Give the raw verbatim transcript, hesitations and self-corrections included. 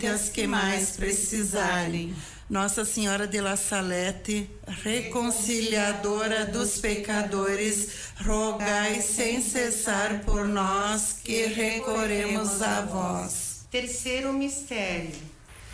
as que mais precisarem. Nossa Senhora de La Salete, reconciliadora dos pecadores, rogai sem cessar por nós que recorremos a vós. Terceiro mistério: